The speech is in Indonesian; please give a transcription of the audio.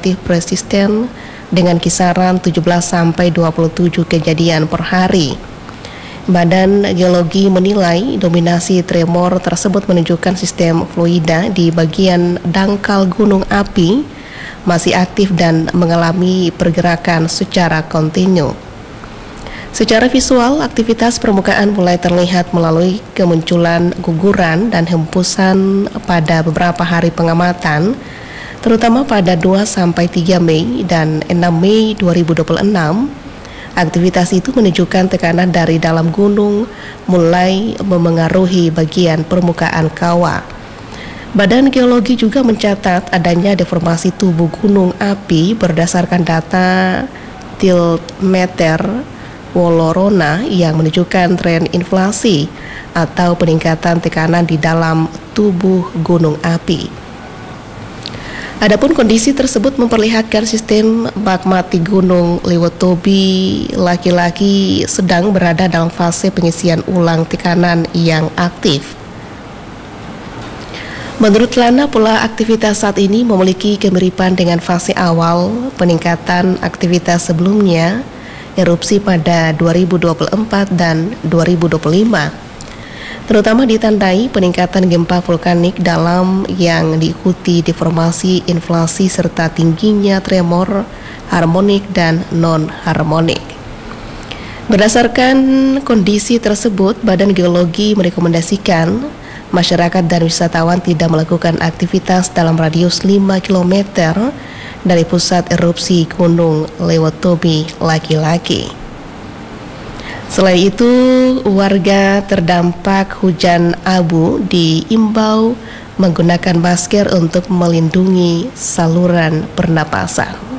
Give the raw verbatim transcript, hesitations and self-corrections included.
relatif persisten dengan kisaran tujuh belas sampai dua puluh tujuh kejadian per hari. Badan Geologi menilai dominasi tremor tersebut menunjukkan sistem fluida di bagian dangkal gunung api masih aktif dan mengalami pergerakan secara kontinu. Secara visual, aktivitas permukaan mulai terlihat melalui kemunculan guguran dan hembusan pada beberapa hari pengamatan, terutama pada dua sampai tiga Mei dan enam Mei dua ribu dua puluh enam. Aktivitas itu menunjukkan tekanan dari dalam gunung mulai memengaruhi bagian permukaan kawah. Badan Geologi juga mencatat adanya deformasi tubuh gunung api berdasarkan data tiltmeter Wolorona yang menunjukkan tren inflasi atau peningkatan tekanan di dalam tubuh gunung api. Adapun kondisi tersebut memperlihatkan sistem magmatik Gunung Lewotobi laki-laki sedang berada dalam fase pengisian ulang tekanan yang aktif. Menurut Lana pula, aktivitas saat ini memiliki kemiripan dengan fase awal peningkatan aktivitas sebelumnya, erupsi pada dua ribu dua puluh empat dan dua ribu dua puluh lima. Terutama ditandai peningkatan gempa vulkanik dalam yang diikuti deformasi inflasi serta tingginya tremor harmonik dan non-harmonik. Berdasarkan kondisi tersebut, Badan Geologi merekomendasikan masyarakat dan wisatawan tidak melakukan aktivitas dalam radius lima kilometer dari pusat erupsi Gunung Lewotobi laki-laki. Selain itu, warga terdampak hujan abu diimbau menggunakan masker untuk melindungi saluran pernapasan.